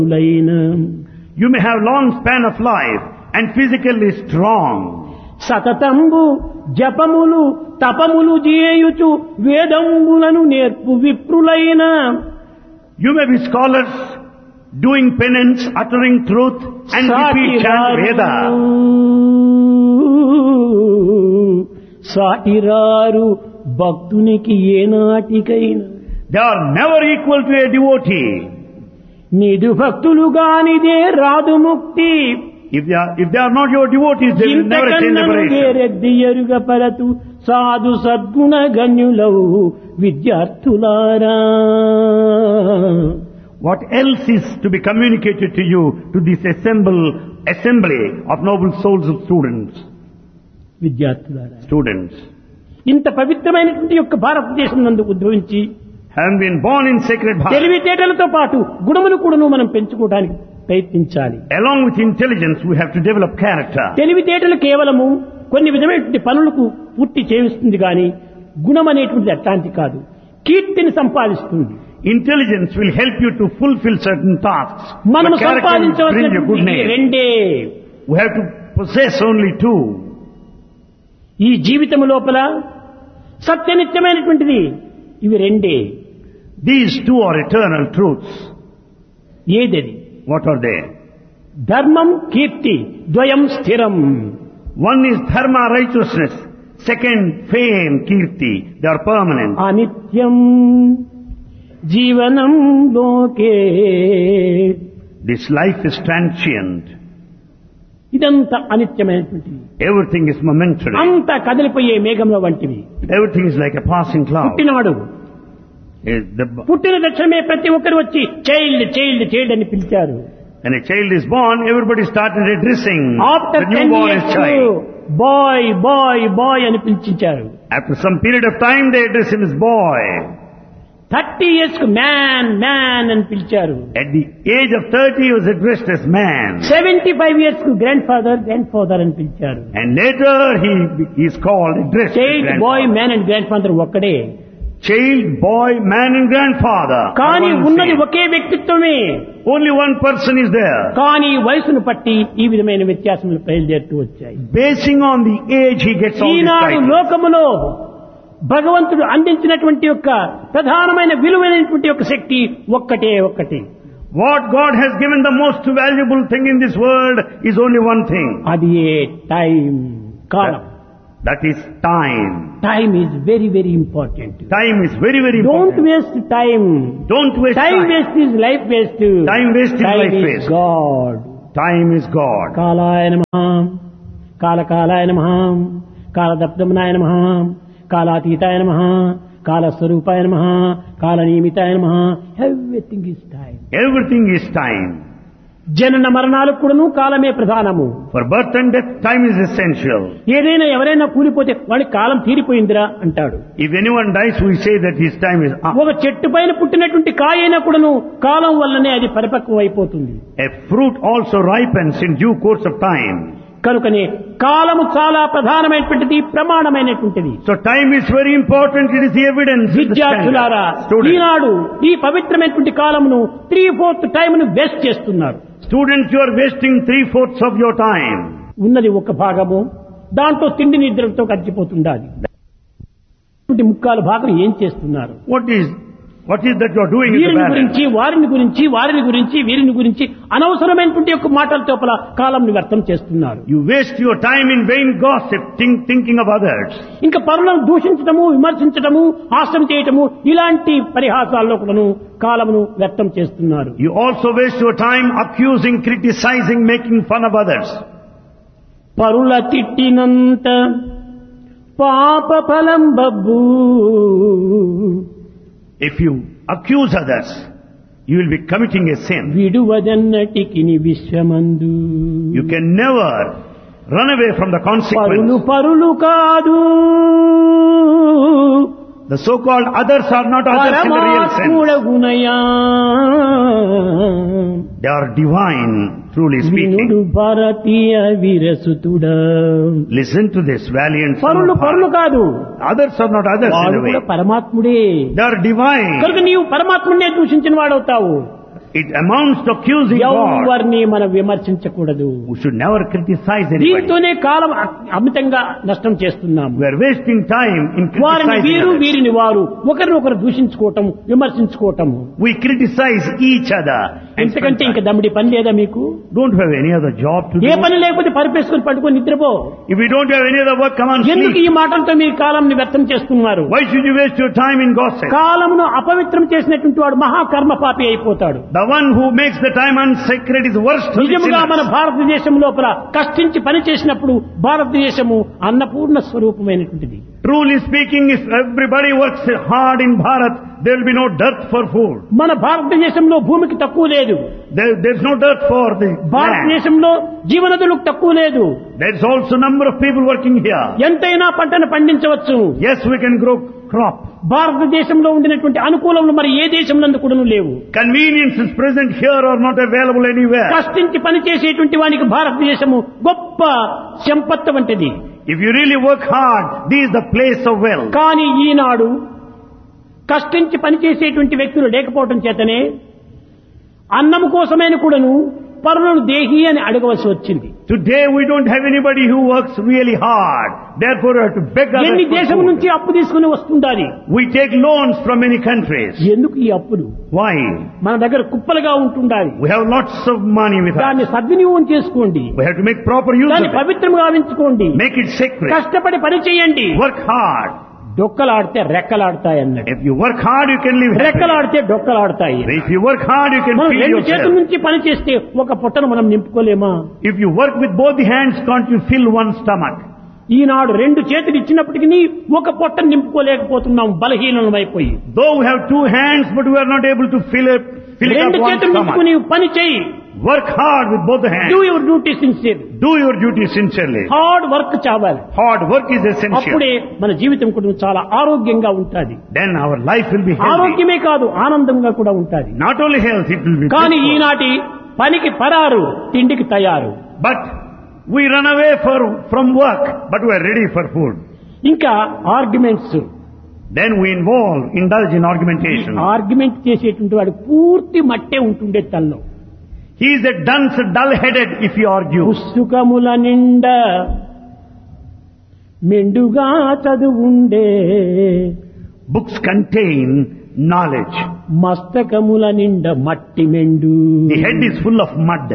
You may have long span of life and physically strong. సతతంబు జపములు తపములు చేయుచు వేదంబులను నేర్పు విప్రులైన. You may be scholars doing penance, uttering truth and repeat chant Veda. సాటిరారు భక్తునికి ఏనాటికైనా. They are never equal to a devotee. నిదు భక్తులు గానిదే రాదు ముక్తి. If they are not your devotees, they will never attain liberation. రెడ్డియరుగ పరతు సాధు సద్గుణ గణ్యులవు విద్యార్థులారా. What else is to be communicated to you, to this assembly of noble souls of students? విద్యార్థులారా, Students, ఇంత పవిత్రమైనటువంటి యొక్క భారతదేశం నందు ఉద్భవించి having been born in sacred Bharat, తెలివితేటలతో పాటు గుణములు కూడాను మనం పెంచుకోవడానికి ప్రయత్నించాలి. along with intelligence, we have to develop character. తెలివితేటలు కేవలము కొన్ని విధమైనటువంటి పనులకు పూర్తి చేయిస్తుంది కానీ గుణం అనేటువంటిది అట్లాంటి కాదు, కీర్తిని సంపాదిస్తుంది. Intelligence will help you to fulfill certain tasks. మనం But character will bring you good సంపాదించవలసినటువంటి name. రెండే. We have to possess only two. ఈ జీవితం లోపల సత్యనిత్యమైనటువంటిది ఇవి రెండే. These two are eternal truths. ఏదది? What are they? ధర్మం కీర్తి ద్వయం స్థిరం. One is dharma, righteousness. Second, fame, kirti. They are permanent. అనిత్యం జీవనం లోకే. This life is transient. ఇదంతా అనిత్యమైనటువంటిది. Everything is momentary. అంతా కదిలిపోయే మేఘంలో వంటివి. Everything is like a passing cloud. పుట్టినాడు, పుట్టిన తక్షణమే ప్రతి ఒక్కరు వచ్చి చైల్డ్ చైల్డ్ చైల్డ్ అని పిలిచారు. When a child is born, everybody started addressing after the 10 newborn as years child. Bye bye bye అని పిలిచించారు. After some period of time, they address him as boy. 30 years కు man man అని పిలిచారు. At the age of 30, he was addressed as man. 75 years కు grand father అని పిలిచారు. And later, he is called, addressed as child bye grandfather. Man and grand father ఒక్కడే. Child, boy, man and grandfather. కానీ are one ఉన్నది same. Okay వ్యక్తిత్వమే. Only one person is there. కానీ వయసును పట్టి ఈ విధమైన వ్యత్యాసములు బయలుదేరుతూ వచ్చాయి. Basing on the age, he gets all these Eenadu titles. లోకములో భగవంతుడు అందించినటువంటి యొక్క ప్రధానమైన విలువైనటువంటి యొక్క శక్తి ఒక్కటే. What God has given the most valuable thing in this world is only one thing. అది ఏ time, column. That is time. Time is very very important. Time is very, very don't important. Waste time. Don't waste time time. Waste is life waste. Time waste is life waste. God. Time is God. కాలాయ నమః, కాలకాలాయ నమః, కాలదప్తమనాయ నమః, కాలాతీతాయ నమః, కాలస్వరూపాయ నమః, కాలనియమితాయ నమః. Everything is time. Everything is time. జనన మరణాలకు కూడాను కాలమే ప్రధానము. For birth and death, time is essential. ఏదైనా ఎవరైనా కూలిపోతే వాడి కాలం తీరిపోయిందిరా అంటాడు. If anyone dies, we say that his time is up. ఒక చెట్టు పైన పుట్టినటువంటి కాయ అయినా కూడాను కాలం వల్లనే అది పరిపక్వం అయిపోతుంది. A fruit also ripens in due course of time. కనుకనే కాలము చాలా ప్రధానమైనటువంటిది, ప్రమాణమైనటువంటిది. So time is very important. It is the evidence. in the విద్యార్థులారా, standard. Students, ఈనాడు ఈ పవిత్రమైనటువంటి కాలమును 3/4 టైంను వేస్ట్ చేస్తున్నారు. students, you are wasting 3/4 of your time. ఉన్నది ఒక భాగము, దాంట్లో తిండి నిద్రతో గడిచిపోతుండాలి. ముక్కాలు భాగం ఏం చేస్తున్నారు? What is that you are doing in the వీరిని balance? గురించి వారిని గురించి వీరిని గురించి అనవసరమైనటువంటి యొక్క మాటలతో కాలం వ్యర్థం చేస్తున్నారు. You waste your time in vain gossip, thinking of others. ఇంకా పరులను దూషించటము, విమర్శించటము, హాస్యం చేయటము, ఇలాంటి పరిహాసాల్లో కూడాను కాలమును వ్యర్థం చేస్తున్నారు. You also waste your time accusing, criticizing, making fun of others. పరుల తిట్టినంత పాప ఫలం Babbu. If you accuse others, you will be committing a sin. విడువదన్నటికి విశ్వమందు. You can never run away from the consequence. పరులు కాదు. The so-called others are not others in the real sense. పరమాత్ముడగునయా. They are divine, truly speaking. వినుడు భారతీయ వీరసుతుడా. Listen to this valiant son పరులు of పరులు God. కాదు. Others are not others in వాడు a way. కూడా పరమాత్ముడే. They are divine. కనుక నీవు పరమాత్ముడినే దూషించిన వాడవుతావు. It amounts to accusing God. ఎవరిని మనం విమర్శించకూడదు. We should never criticize anybody. దీంతోనే కాలం అమితంగా నష్టం చేస్తున్నాము. We are wasting time in వారిని criticizing వీరు others. వీరిని వారు ఒకరినొకరు దూషించుకోవటం, విమర్శించుకోవటం. We criticize each other. ఎంతకంటే ఇంకా దమ్మిడి పని లేదా మీకు? Don't have any other job to A do. పని లేకపోతే పరిపేసుకుని పట్టుకొని నిద్రపో. If you don't have any other work, come on, ఎందుకు sleep. ఈ మాటలతో మీరు కాలంని వ్యర్థం చేస్తున్నారు? Why should you waste your time in gossip? కాలమును అపవిత్రం చేసినటువంటి వాడు మహాకర్మ పాపి అయిపోతాడు. The one who makes the time unsacred is worst of the నిజముగా మన sinners. భారతదేశం లోపల కష్టించి పని చేసినప్పుడు భారతదేశము Annapurna స్వరూపమైనటువంటిది. Truly speaking, if everybody works hard in Bharat, there will be no dearth for food. మన భారతదేశంలో భూమికి తక్కువ లేదు. There's no dearth for the land. భారతదేశంలో జీవనదులకు తక్కువ లేదు. There's also number of people working here. ఎంతైనా పంటను పండించవచ్చు. Yes, we can grow crop. భారతదేశంలో ఉండినటువంటి అనుకూలములు మరి ఏ దేశంలో కూడా లేవు. Conveniences present here are not available anywhere. కష్టించి పని చేసేటువంటి వానికి భారతదేశము గొప్ప సంపత్తు వంటిది. If you really work hard, this is the place of wealth. కానీ ఈనాడు కష్టించి పనిచేసేటువంటి వ్యక్తులు లేకపోవటం చేతనే అన్నము కోసమైన కూడాను పరులను దేహి అని అడగవలసి వచ్చింది. Today we don't have anybody who works really hard. Therefore we have to beg others ఎన్ని for దేశం food. నుంచి అప్పు తీసుకుని వస్తుండాలి. We take loans from many countries. ఎందుకు ఈ అప్పులు? Why? మన దగ్గర కుప్పలుగా ఉంటుండాలి. We have lots of money with us. దాన్ని సద్వినియోగం చేసుకోండి. We have to make proper use దాన్ని of it. పవిత్రంగా గావించుకోండి. Make it sacred. కష్టపడి పని చేయండి. Work hard. డొక్కలాడితే రెక్కలాడతాయి అన్నాడు. If you work hard, you can live happy. రెక్కలాడితే డొక్కలాడతాయి. If you work hard, you can మనం feed రెండు చేతుల yourself. నుంచి పని చేస్తే ఒక పొట్టను మనం నింపుకోలేమా? If you work with both the hands, can't you fill one stomach? ఈనాడు రెండు చేతులు ఇచ్చినప్పటికీ ఒక పొట్టను నింపుకోలేకపోతున్నాం బలహీనమైపోయి. Though we have two hands, but we are not able to fill it రెండు up one చేతులు stomach. నింపుకుని పని చేయి. Work hard with both the hands. Do your duty sincerely. Do your duty sincerely. Hard work చావాలి. Hard work is essential. అప్పుడే మన జీవితం కూడా చాలా ఆరోగ్యంగా ఉంటుంది. Then our life will be healthy. ఆరోగ్యమే కాదు ఆనందంగా కూడా ఉంటుంది. Not only health, it will be కానీ peaceful. ఈనాటి పనికి పరారు, తిండికి తయారు. But we run away from work, but we are ready for food. ఇంకా arguments. Then we indulge in argumentation. Argument చేసేటువంటి వాడు పూర్తి మట్టే ఉంటుండే తల్లో. He is a dunce, dull-headed if he argues. పుస్తకముల నిండా మెండుగా చదువుండే. Books contain knowledge. మస్తకముల నిండా మట్టి మెండు. The head is full of mud.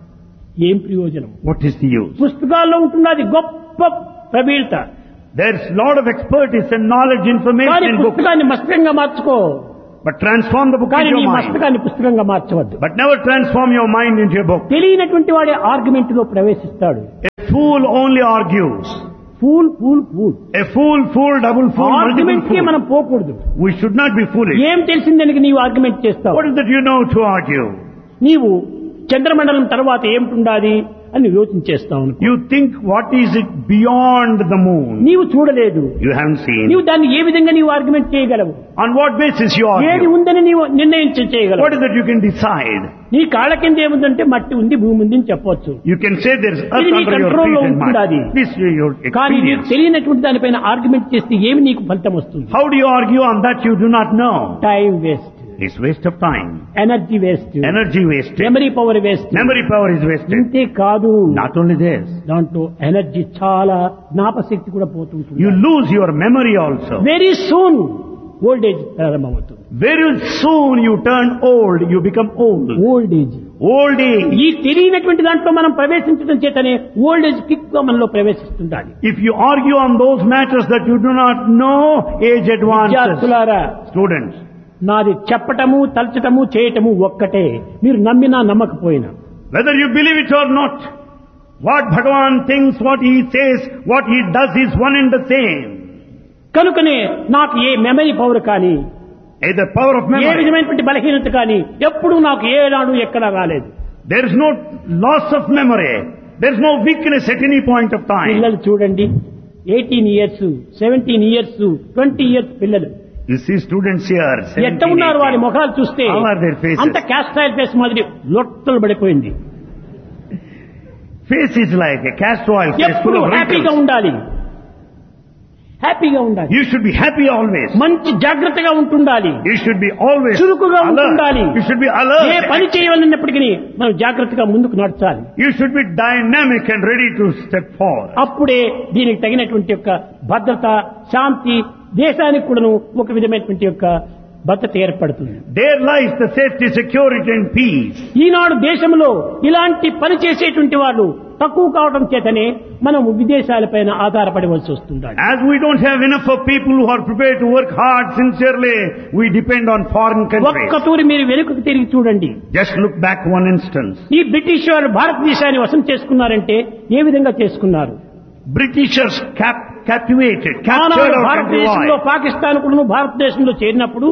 ఏం ప్రయోజనం? What is the use? పుస్తకాల్లో ఉంటున్నది గొప్ప ప్రబీలత. There's a lot of expertise and knowledge, కానీ information in books. పుస్తకాన్ని మస్తకంగా మార్చుకో. But transform the book కానీ into నీ your mind. మస్తకాన్ని పుస్తకంగా మార్చవద్దు. But never transform your mind into a book. తెలియనటువంటి వాడే ఆర్గ్యుమెంట్ లో ప్రవేశిస్తాడు. A fool only argues. Pool pool pool. A fool, double fool, multiple argument కి fool. మనం పోకూడదు. We should not be foolish. ఏం తెలిసిందని నీవు ఆర్గ్యుమెంట్ చేస్తావు? What is that you know to argue? నీవు చంద్రమండలం తర్వాత ఏమిటుండాది అని యోచించేస్తావు. You think what is it beyond the moon? నీవు చూడలేదు. You haven't seen. నీవు దాన్ని ఏ విధంగా నీవు ఆర్గ్యుమెంట్ చేయగలవు? On what basis you ఏది argue? ఉందని నీవు చేయగలవు? What is that you can decide? నీ కాళ్ళ కింద ఏముందంటే మట్టి ఉంది, భూమి ఉంది అని చెప్పొచ్చు. You can say there's earth ఇది నీ under your కంట్రోల్లో feet and ఉంటుండాది. mud. This is your కానీ నీకు experience. తెలియనటువంటి దానిపైన ఆర్గ్యుమెంట్ చేస్తే ఏమి నీకు ఫలితం వస్తుంది? How do you argue on that you do not know? Time waste, It's waste of time. Energy waste, Energy wasted. Memory power waste. Memory power is wasted. ఇంతే కాదు, Not only this, దాంట్లో energy చాలా జ్ఞాపశక్తి కూడా పోతుంటుంది. you lose your memory also. Very soon old age ప్రారంభమవుతుంది. Very soon you turn old, you become old. Old age. Old age. ఈ తెలియనటువంటి దాంట్లో మనం ప్రవేశించడం చేతనే ఓల్డ్ ఏజ్ కిక్ గా మనలో ప్రవేశిస్తుంటాడు. If you argue on those matters that you do not know, age advances. విద్యార్థులారా, Students, నాది చెప్పటము తలచటము చేయటము ఒక్కటే, మీరు నమ్మినా నమ్మకపోయినా. whether you believe it or not, what Bhagavan thinks, what he says, what he does is one and the same. కనుకనే నాకు ఏ memory power కానీ, The power of A memory. విధమైనటువంటి బలహీనత కానీ ఎప్పుడు నాకు ఏనాడు ఎక్కడా రాలేదు. There is no loss of memory. There is no weakness at any point of time. పిల్లలు చూడండి, 18 years, 17 years, 20 years పిల్లలు You see students here, ఎట్ట ఉన్నారు? వారి 17, ముఖాలు చూస్తే How are their faces? అంత క్యాస్ట్రైల్ ఫేస్ మాదిరి లొట్టలు పడిపోయింది. face is like a castor oil face full ఎప్పుడు of హ్యాపీగా wrinkles. ఉండాలి. హ్యాపీగా ఉండాలి. You should be happy always. మంచి జాగ్రత్తగా ఉంటుండాలి. You should be always చురుకుగా ఉంటుండాలి. alert. You should be A alert. పని చేయాలన్నప్పటికీ మనం జాగ్రత్తగా ముందుకు నడచాలి. You should be dynamic and ready to step forward. అప్పుడే దీనికి తగినటువంటి యొక్క భద్రత, శాంతి, దేశానికి కూడాను ఒక విధమైనటువంటి యొక్క భద్రత ఏర్పడుతుంది. There lies the safety, security and peace. ఈనాడు దేశంలో ఇలాంటి పని చేసేటువంటి వాళ్ళు తక్కువ కావడం చేతనే మనం విదేశాలపైన ఆధారపడవలసి వస్తుంది. As we don't have enough of people who are prepared to work hard sincerely, we depend on foreign countries. ఒక్కతూరి మీరు వెనుకకు తిరిగి చూడండి. Just look back one instance. ఈ బ్రిటిష్ వారు భారతదేశాన్ని వశం చేసుకున్నారంటే ఏ విధంగా చేసుకున్నారు? Britishers captivated, captured ఆనాడు our country. భారతదేశంలో పాకిస్తాన్ కూడా భారతదేశంలో చేరినప్పుడు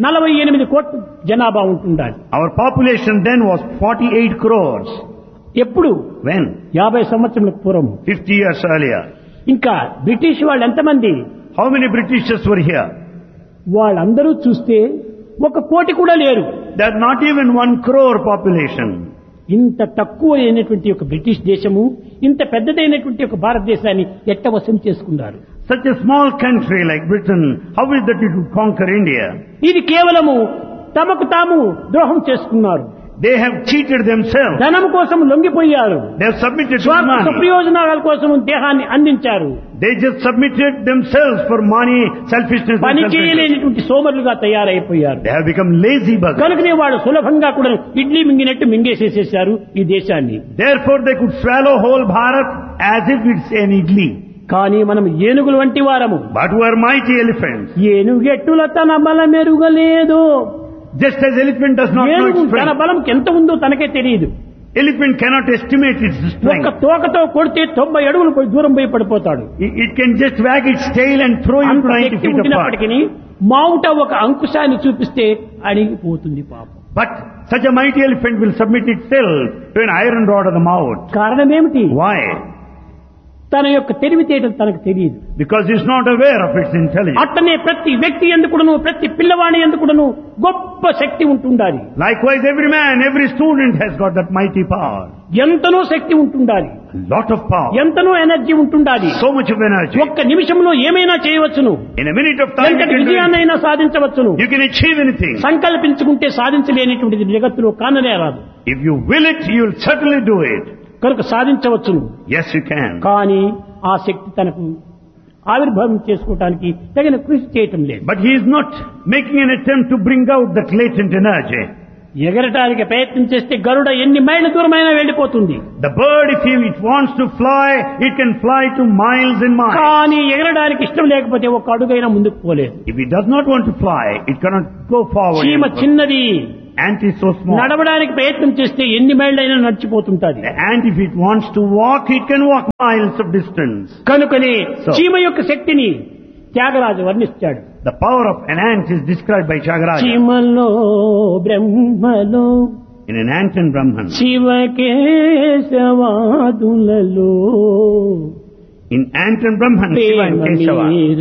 48 కోట్ల జనాభా ఉంటుండాలి. Our population then was 48 crores. ఎప్పుడు? When? 50 సంవత్సరములకు పూర్వం. 50 years earlier. ఇంకా బ్రిటిష్ వాళ్ళు ఎంతమంది? How many Britishers were here? వాళ్ళందరూ చూస్తే 1 కోటి కూడా లేరు. There are not even 1 crore population. ఇంత తక్కువ అయినటువంటి ఒక బ్రిటిష్ దేశము ఇంత పెద్దదైనటువంటి ఒక భారతదేశాన్ని ఎట్ట వశం చేసుకున్నారు? Such a small country like Britain, how is that it would conquer India? ఇది కేవలము తమకు తాము ద్రోహం చేసుకున్నారు. They have cheated themselves. ధనం కోసం లొంగిపోయారు. They have submitted to స్వార్థ money. ప్రయోజనాల కోసం దేహాన్ని అందించారు. They just submitted themselves for money, selfishness పని and selfishness. చేయలేనటువంటి సోమరులుగా తయారైపోయారు. They have become lazy buggers. కనుకనే వాళ్ళు సులభంగా కూడా ఇడ్లీ మింగినట్టు మింగేసేసేశారు ఈ దేశాన్ని. Therefore they could swallow whole Bharat as if it's an idli. కానీ మనం ఏనుగులు వంటి వారము. But we are mighty elephants. ఏనుగెట్టుల తన బలం ఎరుగలేదు. Just as elephant does not know ఏనుగు its తన strength. బలం ఎంత ఉందో తనకే తెలియదు. Elephant cannot estimate its ఒక్క strength. తోకతో కొడితే 90 అడుగులు పోయి దూరం పోయి పడిపోతాడు. It can just wag its tail and throw you అంత 90 శక్తి feet apart. ఉండినప్పటికీ మావుట ఒక అంకుశాన్ని చూపిస్తే అణిగిపోతుంది పాపం. But such a mighty elephant will submit itself to an iron rod of the mouth. కారణం ఏమిటి? Why? తన యొక్క తెలివితేటలు తనకు తెలియదు. Because it's not aware of its intelligence. అట్టనే ప్రతి వ్యక్తి ఎందుకును, ప్రతి పిల్లవాడి ఎందుకును గొప్ప శక్తి ఉంటుండాలి. Likewise, every man, every student has got that mighty power. ఎంతనో శక్తి ఉంటుండాలి. Lot of power. ఎంతనో ఎనర్జీ ఉంటుండాలి. So much of energy. ఒక్క నిమిషంలో ఏమైనా చేయవచ్చును. In a minute of time, ఎంతటి you can do it. విజయాన్నైనా సాధించవచ్చును. You can achieve anything. సంకల్పించుకుంటే సాధించలేనిటువంటిది జగత్తులో కాననే రాదు. If you will it, you will certainly do it. కనుక సాధించవచ్చును. Yes, you can. కానీ ఆ శక్తి తనకు ఆవిర్భావం చేసుకోవటానికి తగిన కృషి చేయటం లేదు. But he is not making an attempt to bring out that latent energy. ఎగరటానికి ప్రయత్నం చేస్తే గరుడ ఎన్ని మైళ్ళ దూరమైనా వెళ్ళిపోతుంది. The bird, if it wants to fly, it can fly to miles and miles. కానీ ఎగరడానికి ఇష్టం లేకపోతే ఒక అడుగైనా ముందుకు పోలేదు. If it does not want to fly, it cannot go forward. చీమ చిన్నది. Ant is so small. నడవడానికి ప్రయత్నం చేస్తే ఎన్ని మైళ్ళైనా నడిచిపోతుంటది. The ant, if it wants to walk, it can walk miles of distance. కనుకనే చీమ యొక్క శక్తిని Tyagaraju వర్ణిస్తాడు. The power of an ant is described by Tyagaraja. చీమలో బ్రహ్మలో In an ant and Brahman. శివకేశవాదులలో In ant and Brahman, Shiva and Keshava.